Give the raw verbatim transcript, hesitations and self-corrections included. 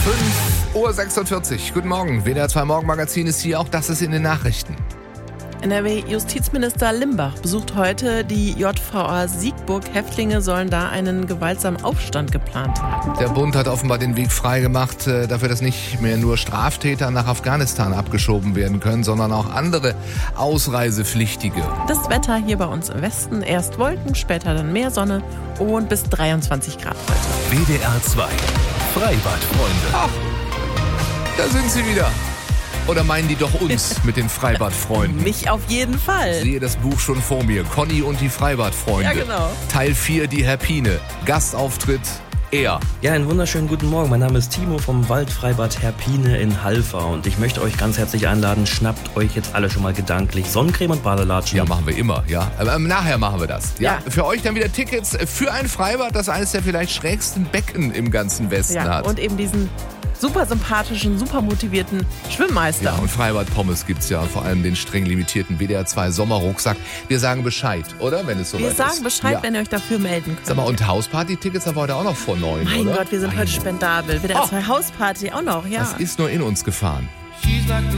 fünf Uhr sechsundvierzig. Guten Morgen. W D R zwei Morgenmagazin ist hier, auch das ist in den Nachrichten. N R W-Justizminister Limbach besucht heute die J V A Siegburg. Häftlinge sollen da einen gewaltsamen Aufstand geplant haben. Der Bund hat offenbar den Weg freigemacht, dafür, dass nicht mehr nur Straftäter nach Afghanistan abgeschoben werden können, sondern auch andere Ausreisepflichtige. Das Wetter hier bei uns im Westen. Erst Wolken, später dann mehr Sonne und bis dreiundzwanzig Grad heute. W D R zwei Freibadfreunde. Ach, da sind sie wieder. Oder meinen die doch uns mit den Freibadfreunden? Mich auf jeden Fall. Ich sehe das Buch schon vor mir. Conny und die Freibadfreunde. Ja, genau. Teil vier, die Herpine. Gastauftritt, er. Ja, einen wunderschönen guten Morgen. Mein Name ist Timo vom Waldfreibad Herpine in Halver. Und ich möchte euch ganz herzlich einladen, schnappt euch jetzt alle schon mal gedanklich Sonnencreme und Badelatschen. Ja, machen wir immer, ja. Aber ähm, nachher machen wir das. Ja. Ja. Für euch dann wieder Tickets für ein Freibad, das eines der vielleicht schrägsten Becken im ganzen Westen Ja, hat. und eben diesen super sympathischen, super motivierten Schwimmmeister. Ja, und Freibad-Pommes gibt's ja, und vor allem den streng limitierten W D R zwei Sommerrucksack. Wir sagen Bescheid, oder? Wenn es soweit Wir ist. sagen Bescheid, Ja. wenn ihr euch dafür melden könnt. Sag mal, und Hausparty-Tickets haben wir heute auch noch vor neun, Mein oder? Gott, wir sind Mein heute spendabel. W D R zwei Hausparty auch noch, ja. Das ist nur in uns gefahren. She's like the